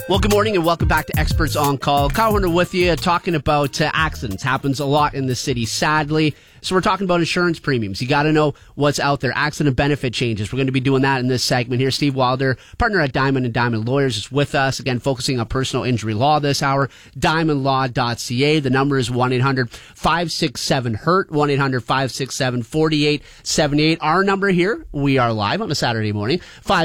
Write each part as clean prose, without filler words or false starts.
Well, good morning and welcome back to Experts on Call. Kyle Horner with you, talking about accidents. Happens a lot in the city, sadly. So we're talking about insurance premiums. You got to know what's out there. Accident benefit changes. We're going to be doing that in this segment here. Steve Wilder, partner at Diamond and Diamond Lawyers, is with us. Again, focusing on personal injury law this hour. DiamondLaw.ca. The number is 1-800-567-HURT, 1-800-567-4878. Our number here, we are live on a Saturday morning,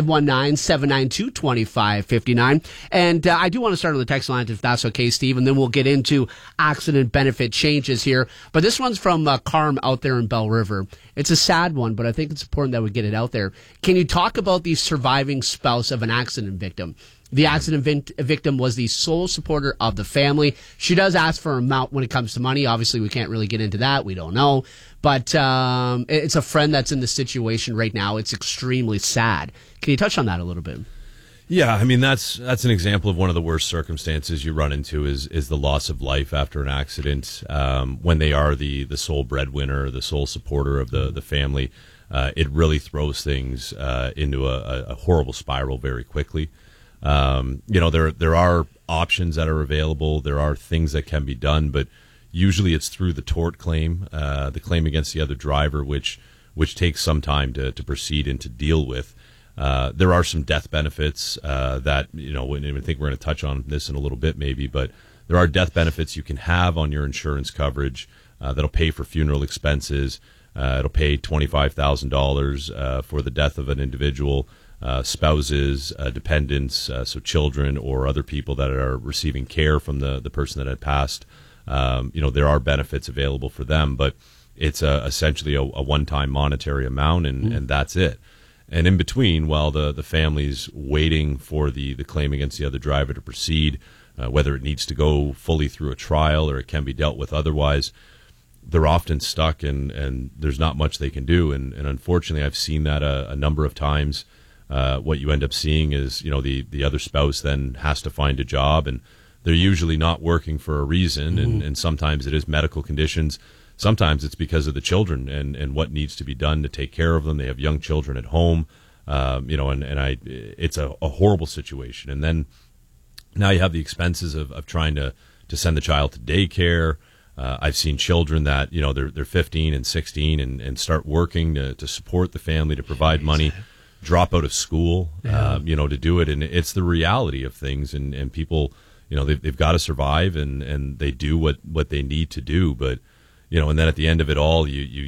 519-792-2559. And I do want to start on the text line, if that's okay, Steve, and then we'll get into accident benefit changes here. But this one's from Carm out there in Bell River. It's a sad one, but I think it's important that we get it out there. Can you talk about the surviving spouse of an accident victim? The accident victim was the sole supporter of the family. She does ask for an amount when it comes to money. Obviously, we can't really get into that. We don't know. But it's a friend that's in the situation right now. It's extremely sad. Can you touch on that a little bit? Yeah, I mean, that's an example of one of the worst circumstances you run into is the loss of life after an accident. When they are the sole breadwinner, the sole supporter of the family, it really throws things into a horrible spiral very quickly. There are options that are available. There are things that can be done, but usually it's through the tort claim, the claim against the other driver, which takes some time to proceed and to deal with. There are some death benefits that, I think we're going to touch on this in a little bit maybe, but there are death benefits you can have on your insurance coverage that'll pay for funeral expenses. It'll pay $25,000 for the death of an individual, spouses, dependents, so children or other people that are receiving care from the person that had passed. There are benefits available for them, but it's essentially a one-time monetary amount, and that's it. And in between, while the family's waiting for the claim against the other driver to proceed, whether it needs to go fully through a trial or it can be dealt with otherwise, they're often stuck and there's not much they can do. And unfortunately, I've seen that a number of times. What you end up seeing is, the other spouse then has to find a job, and they're usually not working for a reason, and sometimes it is medical conditions. Sometimes it's because of the children and what needs to be done to take care of them. They have young children at home, it's a horrible situation. And then now you have the expenses of trying to send the child to daycare. I've seen children that, they're 15 and 16 and start working to support the family, to provide money, drop out of school, to do it. And it's the reality of things. And people, they've got to survive and they do what they need to do. But, and then at the end of it all, you